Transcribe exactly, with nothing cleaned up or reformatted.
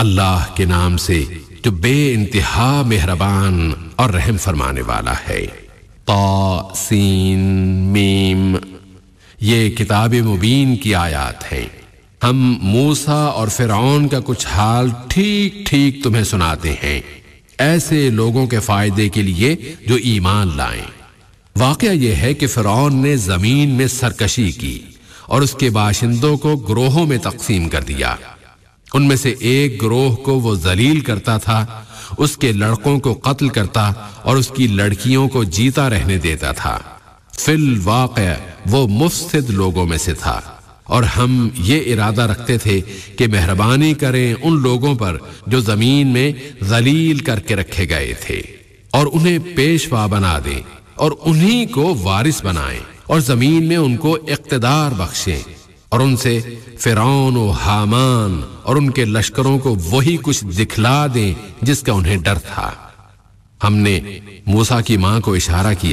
اللہ کے نام سے جو بے انتہا مہربان اور رحم فرمانے والا ہے۔ طا سین میم، یہ کتاب مبین کی آیات ہیں۔ ہم موسیٰ اور فرعون کا کچھ حال ٹھیک ٹھیک تمہیں سناتے ہیں، ایسے لوگوں کے فائدے کے لیے جو ایمان لائیں۔ واقعہ یہ ہے کہ فرعون نے زمین میں سرکشی کی اور اس کے باشندوں کو گروہوں میں تقسیم کر دیا۔ ان میں سے ایک گروہ کو وہ ذلیل کرتا تھا، اس کے لڑکوں کو قتل کرتا اور اس کی لڑکیوں کو جیتا رہنے دیتا تھا۔ فی الواقع وہ مفسد لوگوں میں سے تھا، اور ہم یہ ارادہ رکھتے تھے کہ مہربانی کریں ان لوگوں پر جو زمین میں ذلیل کر کے رکھے گئے تھے، اور انہیں پیشوا بنا دیں اور انہی کو وارث بنائیں، اور زمین میں ان کو اقتدار بخشیں، اور ان سے فرعون و حامان اور ان کے لشکروں کو وہی کچھ دکھلا دیں جس کا انہیں ڈر تھا۔ ہم نے موسیٰ کی ماں کو اشارہ کیا